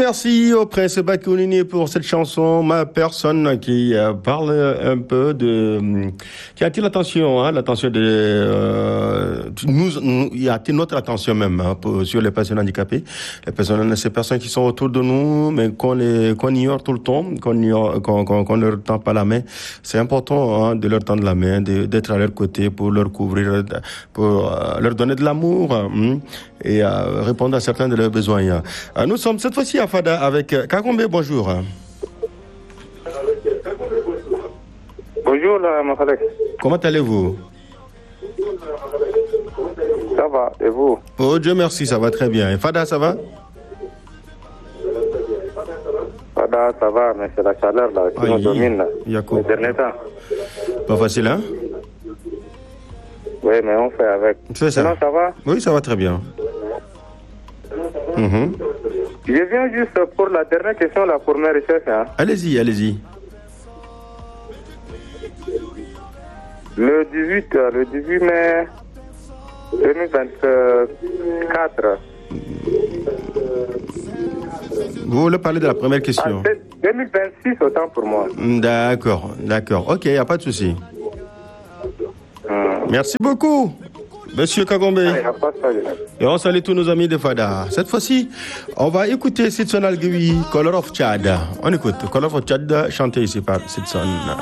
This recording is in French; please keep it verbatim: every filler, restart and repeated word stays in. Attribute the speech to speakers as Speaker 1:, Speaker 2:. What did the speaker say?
Speaker 1: merci au prince Bakounini pour cette chanson, ma personne, qui euh, parle un peu de, qui attire l'attention, hein, l'attention de, euh, nous, nous, il attire notre attention même hein, pour, sur les personnes handicapées, les personnes, ces personnes qui sont autour de nous, mais qu'on les, qu'on ignore tout le temps, qu'on ignore, qu'on, qu'on, qu'on leur tend pas la main. C'est important hein, de leur tendre la main, de, d'être à leur côté pour leur couvrir, pour euh, leur donner de l'amour hein, et euh, répondre à certains de leurs besoins. Hein. Nous sommes cette fois-ci à Fada avec Kagombe, bonjour.
Speaker 2: Bonjour, là, Mafalek.
Speaker 1: Comment allez-vous?
Speaker 2: Ça va, et vous?
Speaker 1: Oh Dieu merci, ça va très bien. Et Fada, ça va?
Speaker 2: Fada, ça va, mais c'est la chaleur là, qui nous domine là, les derniers temps.
Speaker 1: Pas facile, hein?
Speaker 2: Oui, mais on fait avec.
Speaker 1: C'est ça.
Speaker 2: Sinon, ça va?
Speaker 1: Oui, ça va très bien. Mm-hmm.
Speaker 2: Je viens juste pour la dernière question là, pour mes recherches. Hein.
Speaker 1: Allez-y, allez-y.
Speaker 2: Le dix-huit, le dix-huit mai deux mille vingt-quatre.
Speaker 1: Vous voulez parler de la première question?
Speaker 2: Ah, deux mille vingt-six, autant pour moi.
Speaker 1: D'accord, d'accord. Ok, il n'y a pas de souci. Hum. Merci beaucoup, Monsieur Kagombe. Et on salue tous nos amis de Fada. Cette fois-ci, on va écouter Sidson Algui, Color of Chad. On écoute Color of Chad, chanté ici par Sidson.